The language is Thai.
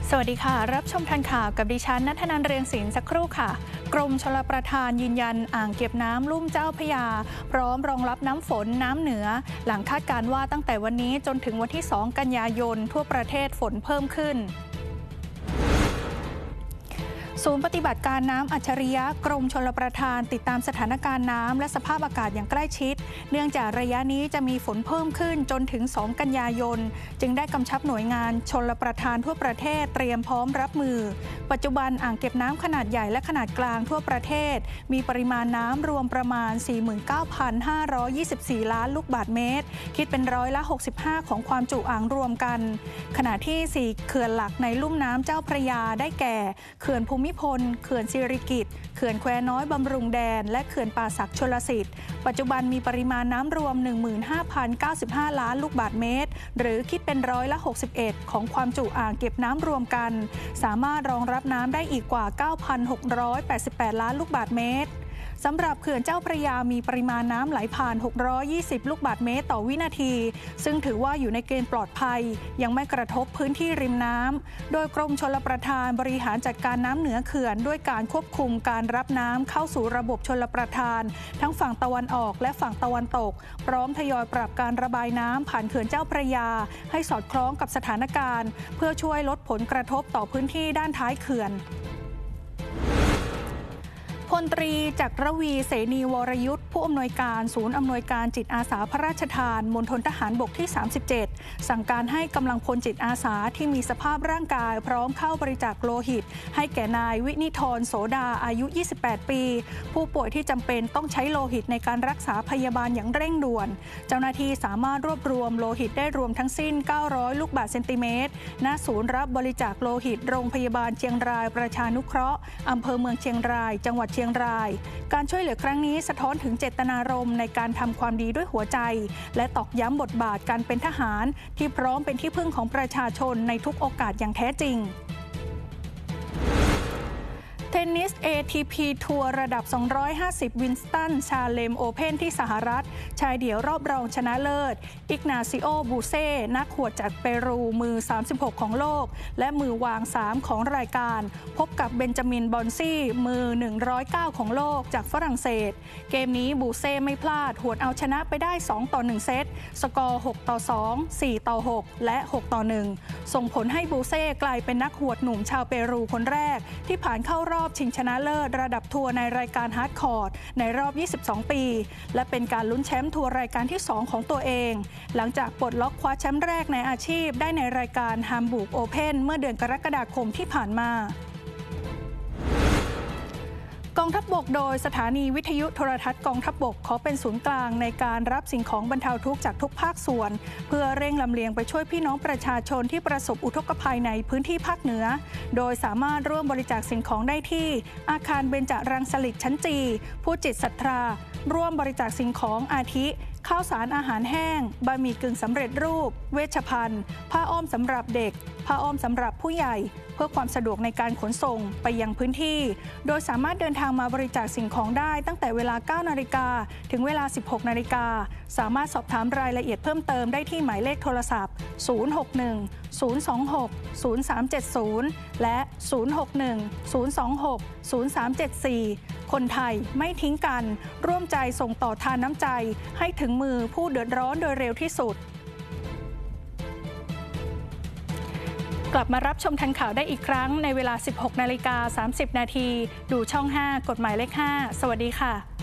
สวัสดีค่ะรับชมทันข่าวกับดิฉันณัฐนันท์เรืองศิลป์สักครู่ค่ะกรมชลประทานยืนยันอ่างเก็บน้ำลุ่มเจ้าพระยาพร้อมรองรับน้ำฝนน้ำเหนือหลังคาดการณ์ว่าตั้งแต่วันนี้จนถึงวันที่ 2 กันยายนทั่วประเทศฝนเพิ่มขึ้นศูนย์ปฏิบัติการน้ำอัจฉริยะกรมชลประทานติดตามสถานการณ์น้ำและสภาพอากาศอย่างใกล้ชิดเนื่องจากระยะนี้จะมีฝนเพิ่มขึ้นจนถึง 2 กันยายนจึงได้กำชับหน่วยงานชลประทานทั่วประเทศเตรียมพร้อมรับมือปัจจุบันอ่างเก็บน้ำขนาดใหญ่และขนาดกลางทั่วประเทศมีปริมาณน้ำรวมประมาณ 49,524 ล้านลูกบาศก์เมตรคิดเป็น65%ของความจุอ่างรวมกันขณะที่4เขื่อนหลักในลุ่มน้ำเจ้าพระยาได้แก่เขื่อนภูมิพลเขื่อนสิริกิติ์เขื่อนแควน้อยบำรุงแดนและเขื่อนป่าสักชลสิทธิ์ปัจจุบันมีปริมาณน้ำรวม 15,095 ล้านลูกบาศก์เมตรหรือคิดเป็น61%ของความจุอ่างเก็บน้ำรวมกันสามารถรองรับน้ำได้อีกกว่า 9,688 ล้านลูกบาศก์เมตรสำหรับเขื่อนเจ้าพระยามีปริมาณน้ำไหลผ่าน620ลูกบาศก์เมตรต่อวินาทีซึ่งถือว่าอยู่ในเกณฑ์ปลอดภัยยังไม่กระทบพื้นที่ริมน้ำโดยกรมชลประทานบริหารจัดการน้ำเหนือเขื่อนด้วยการควบคุมการรับน้ำเข้าสู่ระบบชลประทานทั้งฝั่งตะวันออกและฝั่งตะวันตกพร้อมทยอยปรับการระบายน้ำผ่านเขื่อนเจ้าพระยาให้สอดคล้องกับสถานการณ์เพื่อช่วยลดผลกระทบต่อพื้นที่ด้านท้ายเขื่อนพลตรีจักรวีเสนีวรยุทธผู้อำนวยการศูนย์อำนวยการจิตอาสาพระราชทานมณฑลทหารบกที่ 37สั่งการให้กำลังพลจิตอาสาที่มีสภาพร่างกายพร้อมเข้าบริจาคโลหิตให้แก่นายวินิธรโสดาอายุ 28 ปีผู้ป่วยที่จำเป็นต้องใช้โลหิตในการรักษาพยาบาลอย่างเร่งด่วนเจ้าหน้าที่สามารถรวบรวมโลหิตได้รวมทั้งสิ้น900ลูกบาศก์เซนติเมตรณศูนย์รับบริจาคโลหิตโรงพยาบาลเชียงรายประชานุเคราะห์อำเภอเมืองเชียงรายจังหวัดเชียงรายการช่วยเหลือครั้งนี้สะท้อนถึงเจตนารมณ์ในการทำความดีด้วยหัวใจและตอกย้ำบทบาทการเป็นทหารที่พร้อมเป็นที่พึ่งของประชาชนในทุกโอกาสอย่างแท้จริงเทนนิส ATP ทัวร์ระดับ 250 วินสตันชาเลมโอเพ่นที่สหรัฐชายเดี่ยวรอบรองชนะเลิศอิกนาซิโอบูเซ่นักหวดจากเปรูมือ 36 ของโลกและมือวาง 3 ของรายการพบกับเบนจามินบอนซี่มือ 109 ของโลกจากฝรั่งเศสเกมนี้บูเซ่ไม่พลาดหวดเอาชนะไปได้ 2-1 เซตสกอร์ 6-2 4-6 และ 6-1 ส่งผลให้บูเซ่กลายเป็นนักหวดหนุ่มชาวเปรูคนแรกที่ผ่านเข้ารอบชิงชนะเลิศระดับทัวร์ในรายการฮาร์ดคอร์ตในรอบ 22 ปีและเป็นการลุ้นแชมป์ทัวร์รายการที่ 2 ของตัวเองหลังจากปลดล็อกคว้าแชมป์แรกในอาชีพได้ในรายการฮัมบูร์กโอเพ่นเมื่อเดือนกรกฎาคมที่ผ่านมากองทัพบกโดยสถานีวิทยุโทรทัศน์กองทัพบกขอเป็นศูนย์กลางในการรับสิ่งของบรรเทาทุกข์จากทุกภาคส่วนเพื่อเร่งลำเลียงไปช่วยพี่น้องประชาชนที่ประสบอุทกภัยในพื้นที่ภาคเหนือโดยสามารถร่วมบริจาคสิ่งของได้ที่อาคารเบญจรังสฤษฎ์ชั้นจีผู้จิตศรัทธาร่วมบริจาคสิ่งของอาทิข้าวสารอาหารแห้งบะหมี่กึ่งสำเร็จรูปเวชภัณฑ์ผ้าอ้อมสำหรับเด็กผ้าอ้อมสำหรับผู้ใหญ่เพื่อความสะดวกในการขนส่งไปยังพื้นที่โดยสามารถเดินทางมาบริจาคสิ่งของได้ตั้งแต่เวลา 9 นาฬิกาถึงเวลา 16 นาฬิกาสามารถสอบถามรายละเอียดเพิ่มเติมได้ที่หมายเลขโทรศัพท์ 061 026 0370 และ 061 026 0374 คนไทยไม่ทิ้งกันร่วมใจส่งต่อทานน้ำใจให้ถึงมือผู้เดือดร้อนโดยเร็วที่สุดกลับมารับชมทันข่าวได้อีกครั้งในเวลา 16:30 น.ดูช่อง 5 กฎหมายเลข 5 สวัสดีค่ะ